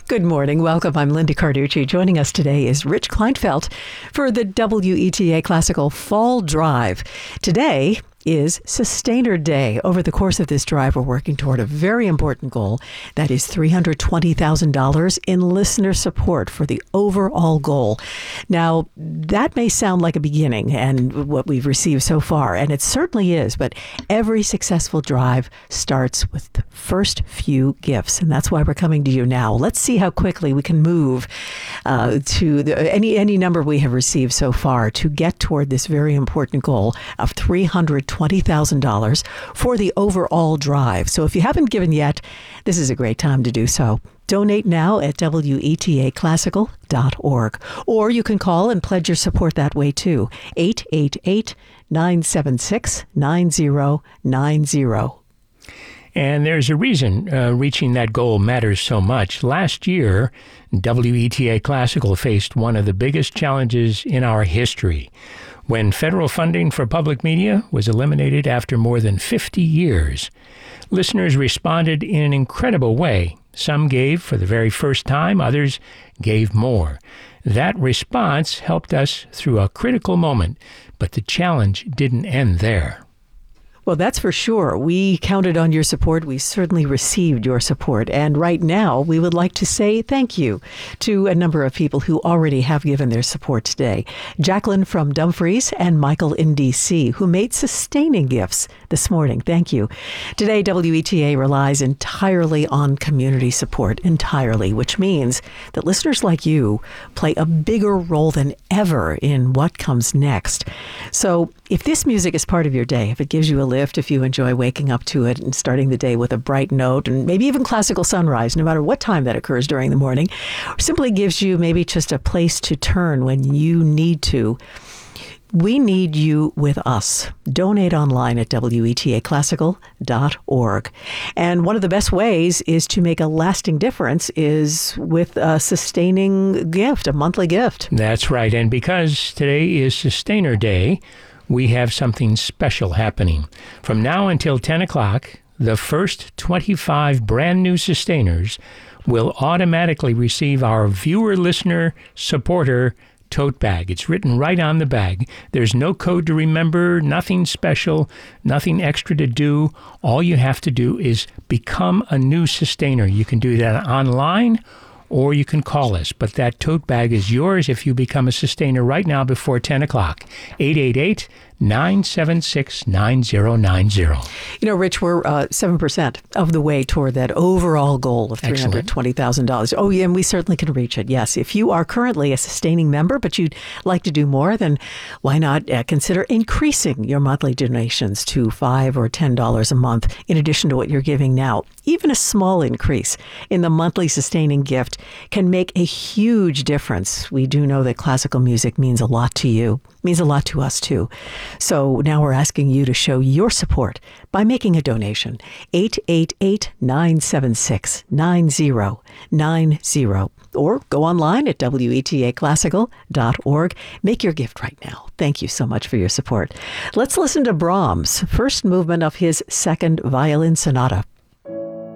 Good morning. Welcome. I'm Linda Carducci. Joining us today is Rich Kleinfeld for the WETA Classical Fall Drive. Today is Sustainer Day. Over the course of this drive, we're working toward a very important goal. That is $320,000 in listener support for the overall goal. Now, that may sound like a beginning and what we've received so far, and it certainly is, but every successful drive starts with the first few gifts, and that's why we're coming to you now. Let's see how quickly we can move to any number we have received so far to get toward this very important goal of $320,000 for the overall drive. So if you haven't given yet, this is a great time to do so. Donate now at WETAClassical.org. Or you can call and pledge your support that way too. 888-976-9090. And there's a reason reaching that goal matters so much. Last year, WETA Classical faced one of the biggest challenges in our history, when federal funding for public media was eliminated after more than 50 years. Listeners responded in an incredible way. Some gave for the very first time, others gave more. That response helped us through a critical moment, but the challenge didn't end there. Well, that's for sure. We counted on your support. We certainly received your support. And right now, we would like to say thank you to a number of people who already have given their support today. Jacqueline from Dumfries and Michael in D.C., who made sustaining gifts this morning. Thank you. Today, WETA relies entirely on community support, which means that listeners like you play a bigger role than ever in what comes next. So if this music is part of your day, if it gives you a lift, if you enjoy waking up to it and starting the day with a bright note and maybe even classical sunrise, no matter what time that occurs during the morning, or simply gives you maybe just a place to turn when you need to, we need you with us. Donate online at WETAClassical.org. And one of the best ways is to make a lasting difference is with a sustaining gift, a monthly gift. That's right. And because today is Sustainer Day, we have something special happening. From now until 10 o'clock, the first 25 brand new sustainers will automatically receive our viewer-listener supporter tote bag. It's written right on the bag. There's no code to remember, nothing special, nothing extra to do. All you have to do is become a new sustainer. You can do that online, or you can call us. But that tote bag is yours if you become a sustainer right now before 10 o'clock. 888-976-9090. You know, Rich, we're 7% of the way toward that overall goal of $320,000. Oh, yeah, and we certainly can reach it. Yes, if you are currently a sustaining member, but you'd like to do more, then why not consider increasing your monthly donations to $5 or $10 a month in addition to what you're giving now. Even a small increase in the monthly sustaining gift can make a huge difference. We do know that classical music means a lot to you, means a lot to us too. So now we're asking you to show your support by making a donation. 888-976-9090. Or go online at WETAClassical.org. Make your gift right now. Thank you so much for your support. Let's listen to Brahms' first movement of his second violin sonata.